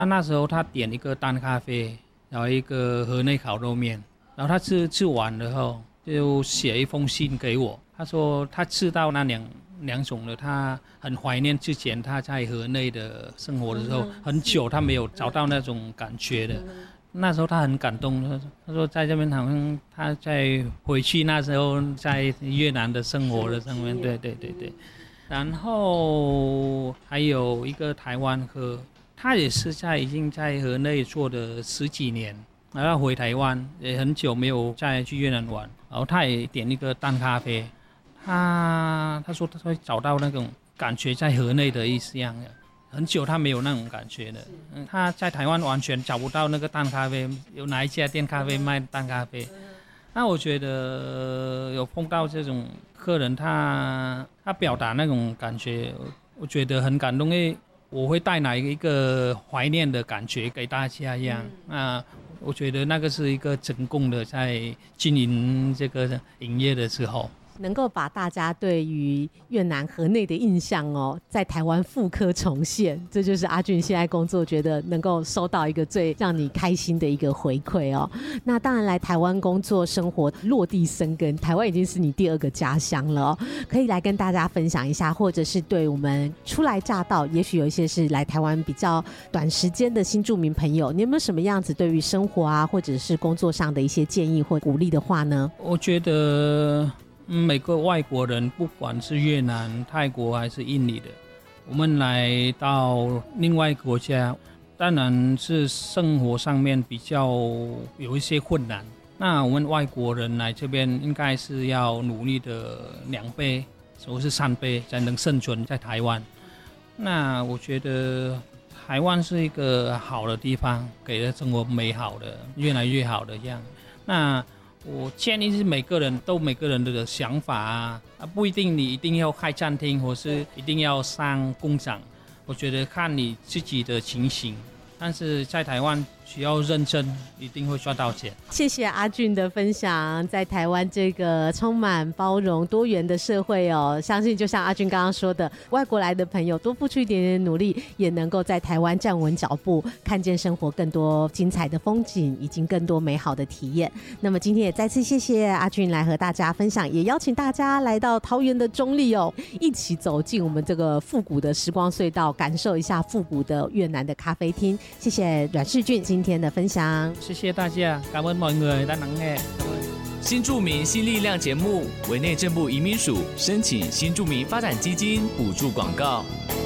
他那时候他点一个淡咖啡，然后一个河内烤肉面，然后他吃完了后就写一封信给我，他说他吃到那两种的，他很怀念之前他在河内的生活的时候，很久他没有找到那种感觉的。那时候他很感动，他说在这边好像他在回去那时候在越南的生活的上面，对。然后还有一个台湾客，他也是已经在河内做了10几年，然后回台湾也很久没有再去越南玩，然后他也点一个淡咖啡，他说他会找到那种感觉在河内的意思一样的。很久他没有那种感觉了，他在台湾完全找不到那个淡咖啡，有哪一家店咖啡卖淡咖啡？那我觉得有碰到这种客人，他表达那种感觉，我觉得很感动，因为我会带来一个怀念的感觉给大家一样。那我觉得那个是一个成功的在经营这个营业的时候。 能够把大家对于越南河内的印象在台湾复刻重现，这就是阿俊现在工作觉得能够收到一个最让你开心的一个回馈那当然来台湾工作生活落地生根，台湾已经是你第2个家乡了可以来跟大家分享一下，或者是对我们初来乍到，也许有一些是来台湾比较短时间的新住民朋友，你有没有什么样子对于生活啊或者是工作上的一些建议或鼓励的话呢？ 我觉得每个外国人，不管是越南、泰国还是印尼的，我们来到另外一个国家，当然是生活上面比较有一些困难。那我们外国人来这边，应该是要努力的2倍，或是3倍，才能生存在台湾。那我觉得台湾是一个好的地方，给人生活美好的、越来越好的样。那我建议是每个人的想法不一定你一定要开餐厅，或是一定要上工厂，我觉得看你自己的情形。但是在台湾需要认真，一定会赚到钱。 谢谢阿俊的分享，在台湾这个充满包容多元的社会相信就像阿俊刚刚说的，外国来的朋友多付出一点点努力，也能够在台湾站稳脚步，看见生活更多精彩的风景，以及更多美好的体验。那么今天也再次谢谢阿俊来和大家分享，也邀请大家来到桃园的中立一起走进我们这个复古的时光隧道，感受一下复古的越南的咖啡厅。谢谢阮世俊今天的分享， 谢谢大家，感恩mọi người đã lắng nghe。 新住民新力量节目，委内政部移民署申请新住民发展基金补助广告。